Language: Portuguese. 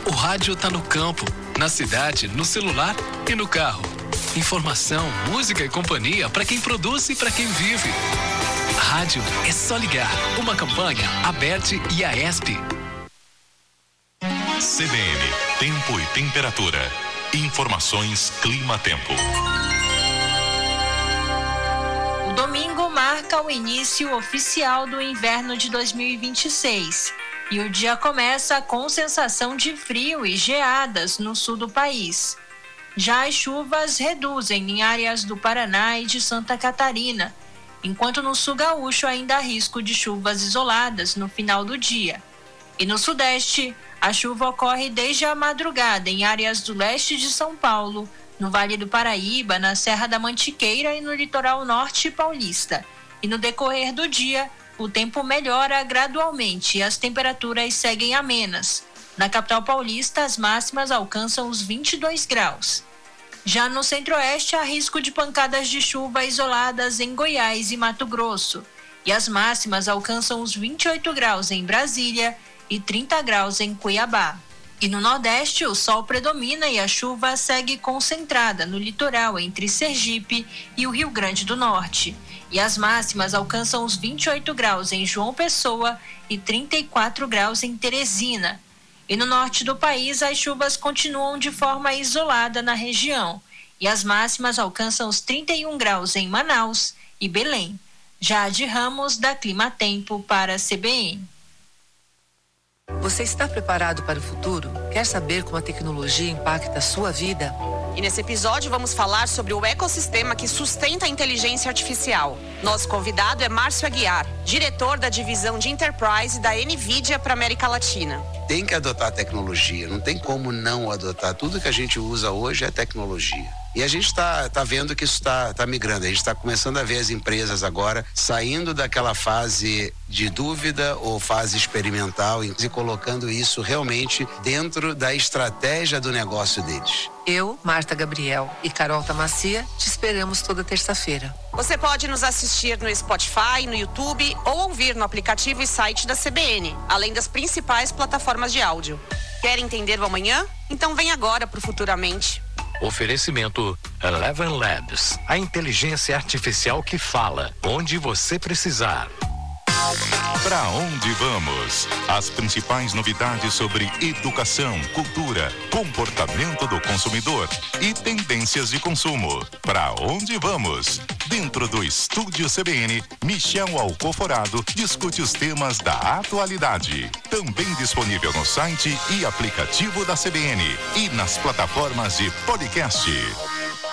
O rádio tá no campo, na cidade, no celular e no carro. Informação, música e companhia para quem produz e para quem vive. Rádio é só ligar. Uma campanha Aberte e Aesp. CBN, tempo e temperatura. Informações Clima-Tempo. O domingo marca o início oficial do inverno de 2026 e o dia começa com sensação de frio e geadas no sul do país. Já as chuvas reduzem em áreas do Paraná e de Santa Catarina, enquanto no sul gaúcho ainda há risco de chuvas isoladas no final do dia. E no sudeste, a chuva ocorre desde a madrugada em áreas do leste de São Paulo, no Vale do Paraíba, na Serra da Mantiqueira e no litoral norte paulista. E no decorrer do dia, o tempo melhora gradualmente e as temperaturas seguem amenas. Na capital paulista, as máximas alcançam os 22 graus. Já no centro-oeste, há risco de pancadas de chuva isoladas em Goiás e Mato Grosso. E as máximas alcançam os 28 graus em Brasília e 30 graus em Cuiabá. E no Nordeste, o sol predomina e a chuva segue concentrada no litoral entre Sergipe e o Rio Grande do Norte. E as máximas alcançam os 28 graus em João Pessoa e 34 graus em Teresina. E no norte do país, as chuvas continuam de forma isolada na região. E as máximas alcançam os 31 graus em Manaus e Belém. Jade Ramos, da Clima-Tempo, para a CBN. Você está preparado para o futuro? Quer saber como a tecnologia impacta a sua vida? E nesse episódio vamos falar sobre o ecossistema que sustenta a inteligência artificial. Nosso convidado é Márcio Aguiar, diretor da divisão de Enterprise da NVIDIA para a América Latina. Tem que adotar tecnologia, não tem como não adotar. Tudo que a gente usa hoje é tecnologia. E a gente está vendo que isso está migrando. A gente está começando a ver as empresas agora saindo daquela fase de dúvida ou fase experimental e colocando isso realmente dentro da estratégia do negócio deles. Eu, Marta Gabriel e Carol Tamacia te esperamos toda terça-feira. Você pode nos assistir no Spotify, no YouTube ou ouvir no aplicativo e site da CBN, além das principais plataformas de áudio. Quer entender o amanhã? Então vem agora para o Futuramente. Oferecimento Eleven Labs, a inteligência artificial que fala onde você precisar. Para onde vamos? As principais novidades sobre educação, cultura, comportamento do consumidor e tendências de consumo. Para onde vamos? Dentro do Estúdio CBN, Michel Alcoforado discute os temas da atualidade. Também disponível no site e aplicativo da CBN e nas plataformas de podcast.